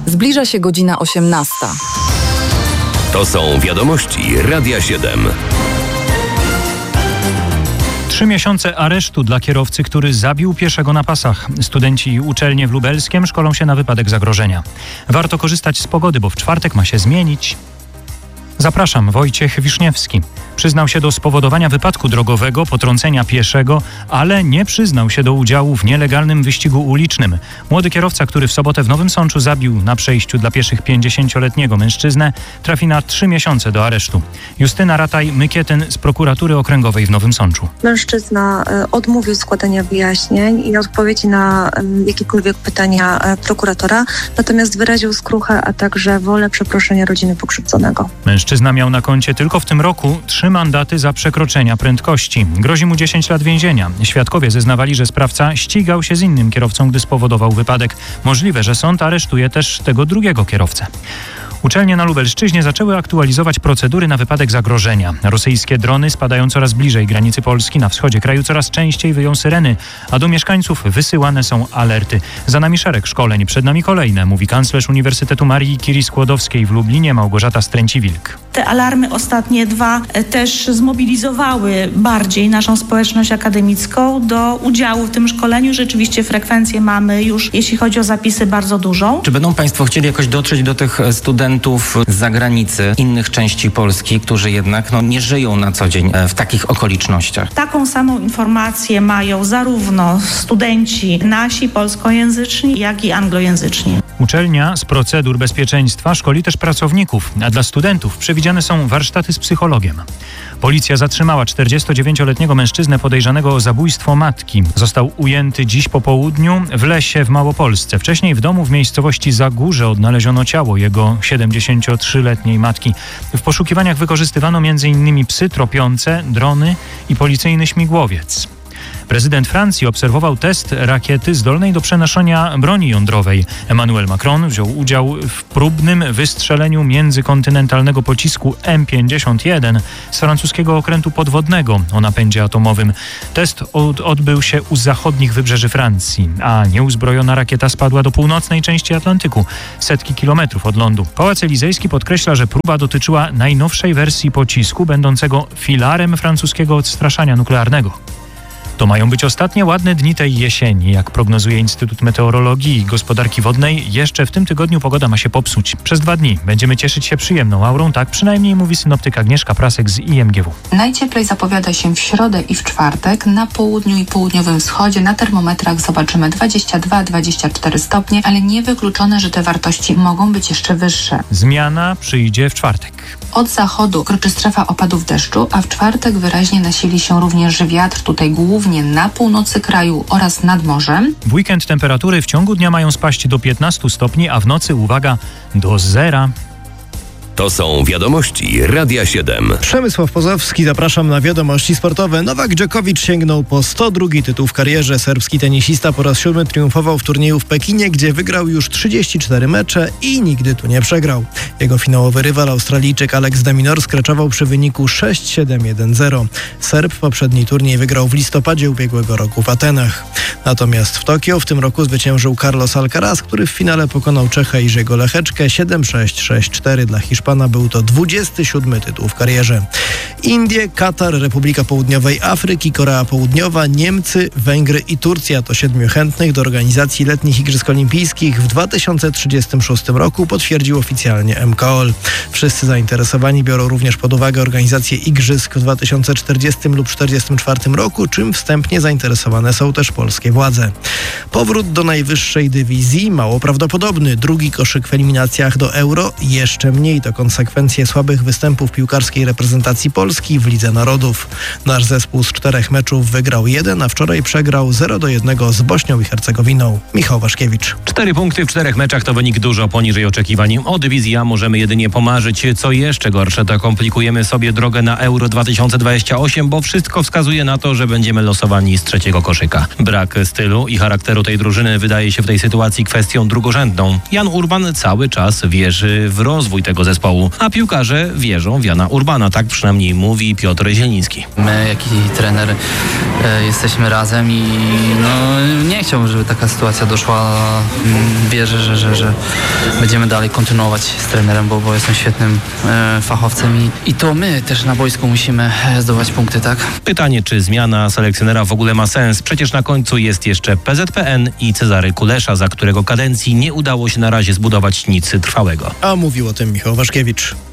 Zbliża się godzina 18. To są wiadomości Radia 7. 3 miesiące aresztu dla kierowcy, który zabił pieszego na pasach. Studenci i uczelnie w Lubelskiem szkolą się na wypadek zagrożenia. Warto korzystać z pogody, bo w czwartek ma się zmienić. Zapraszam, Wojciech Wiszniewski. Przyznał się do spowodowania wypadku drogowego, potrącenia pieszego, ale nie przyznał się do udziału w nielegalnym wyścigu ulicznym. Młody kierowca, który w sobotę w Nowym Sączu zabił na przejściu dla pieszych 50-letniego mężczyznę, trafi na 3 miesiące do aresztu. Justyna Rataj-Mykietyn z Prokuratury Okręgowej w Nowym Sączu. Mężczyzna odmówił składania wyjaśnień i odpowiedzi na jakiekolwiek pytania prokuratora, natomiast wyraził skruchę, a także wolę przeproszenia rodziny pokrzywdzonego. Mężczyzna miał na koncie tylko w tym roku 3 mandaty za przekroczenia prędkości. Grozi mu 10 lat więzienia. Świadkowie zeznawali, że sprawca ścigał się z innym kierowcą, gdy spowodował wypadek. Możliwe, że sąd aresztuje też tego drugiego kierowcę. Uczelnie na Lubelszczyźnie zaczęły aktualizować procedury na wypadek zagrożenia. Rosyjskie drony spadają coraz bliżej granicy Polski. Na wschodzie kraju coraz częściej wyją syreny, a do mieszkańców wysyłane są alerty. Za nami szereg szkoleń, przed nami kolejne, mówi kanclerz Uniwersytetu Marii Curie-Skłodowskiej w Lublinie Małgorzata Stręci-Wilk. Te alarmy ostatnie 2 też zmobilizowały bardziej naszą społeczność akademicką do udziału w tym szkoleniu. Rzeczywiście frekwencję mamy już, jeśli chodzi o zapisy, bardzo dużą. Czy będą Państwo chcieli jakoś dotrzeć do tych studentów z zagranicy, innych części Polski, którzy jednak nie żyją na co dzień w takich okolicznościach? Taką samą informację mają zarówno studenci nasi polskojęzyczni, jak i anglojęzyczni. Uczelnia z procedur bezpieczeństwa szkoli też pracowników, a dla studentów przewidziane są warsztaty z psychologiem. Policja zatrzymała 49-letniego mężczyznę podejrzanego o zabójstwo matki. Został ujęty dziś po południu w lesie w Małopolsce. Wcześniej w domu w miejscowości Zagórze odnaleziono ciało jego 73-letniej matki. W poszukiwaniach wykorzystywano m.in. psy tropiące, drony i policyjny śmigłowiec. Prezydent Francji obserwował test rakiety zdolnej do przenoszenia broni jądrowej. Emmanuel Macron wziął udział w próbnym wystrzeleniu międzykontynentalnego pocisku M51 z francuskiego okrętu podwodnego o napędzie atomowym. Test odbył się u zachodnich wybrzeży Francji, a nieuzbrojona rakieta spadła do północnej części Atlantyku, setki kilometrów od lądu. Pałac Elizejski podkreśla, że próba dotyczyła najnowszej wersji pocisku, będącego filarem francuskiego odstraszania nuklearnego. To mają być ostatnie ładne dni tej jesieni. Jak prognozuje Instytut Meteorologii i Gospodarki Wodnej, jeszcze w tym tygodniu pogoda ma się popsuć. Przez 2 dni będziemy cieszyć się przyjemną aurą, tak przynajmniej mówi synoptyk Agnieszka Prasek z IMGW. Najcieplej zapowiada się w środę i w czwartek. Na południu i południowym wschodzie na termometrach zobaczymy 22-24 stopnie, ale niewykluczone, że te wartości mogą być jeszcze wyższe. Zmiana przyjdzie w czwartek. Od zachodu kroczy strefa opadów deszczu, a w czwartek wyraźnie nasili się również wiatr, tutaj głównie na północy kraju oraz nad morzem. W weekend temperatury w ciągu dnia mają spaść do 15 stopni, a w nocy, uwaga, do 0. To są wiadomości Radia 7. Przemysław Pozowski, zapraszam na wiadomości sportowe. Nowak Dżokowicz sięgnął po 102 tytuł w karierze. Serbski tenisista po raz 7 triumfował w turnieju w Pekinie, gdzie wygrał już 34 mecze i nigdy tu nie przegrał. Jego finałowy rywal, Australijczyk Alex de Minaur, skraczował przy wyniku 6-7-1-0. Serb poprzedni turniej wygrał w listopadzie ubiegłego roku w Atenach. Natomiast w Tokio w tym roku zwyciężył Carlos Alcaraz, który w finale pokonał Czecha Jerzego Lecheczkę 7-6, 6-4 dla Hiszpana. Był to 27 tytuł w karierze. Indie, Katar, Republika Południowej Afryki, Korea Południowa, Niemcy, Węgry i Turcja to 7 chętnych do organizacji letnich Igrzysk Olimpijskich w 2036 roku, potwierdził oficjalnie MKOL. Wszyscy zainteresowani biorą również pod uwagę organizację Igrzysk w 2040 lub 2044 roku, czym wstępnie zainteresowane są też polskie władze. Powrót do najwyższej dywizji mało prawdopodobny. Drugi koszyk w eliminacjach do Euro jeszcze mniej. To konsekwencje słabych występów piłkarskiej reprezentacji Polski w Lidze Narodów. Nasz zespół z 4 meczów wygrał 1, a wczoraj przegrał 0-1 z Bośnią i Hercegowiną. Michał Waszkiewicz. 4 punkty w 4 meczach to wynik dużo poniżej oczekiwań. O dywizji A możemy jedynie pomarzyć. Co jeszcze gorsze, to komplikujemy sobie drogę na Euro 2028, bo wszystko wskazuje na to, że będziemy losowani z 3. koszyka. Brak stylu i charakteru tej drużyny wydaje się w tej sytuacji kwestią drugorzędną. Jan Urban cały czas wierzy w rozwój tego zespołu. zespołu. A piłkarze wierzą w Jana Urbana, tak przynajmniej mówi Piotr Zieliński. My, jak i trener, jesteśmy razem i nie chciałbym, żeby taka sytuacja doszła. Wierzę, że będziemy dalej kontynuować z trenerem, bo jestem świetnym fachowcem i to my też na boisku musimy zdobywać punkty, tak? Pytanie, czy zmiana selekcjonera w ogóle ma sens? Przecież na końcu jest jeszcze PZPN i Cezary Kulesza, za którego kadencji nie udało się na razie zbudować nic trwałego. A mówił o tym Michał Waszkiewicz.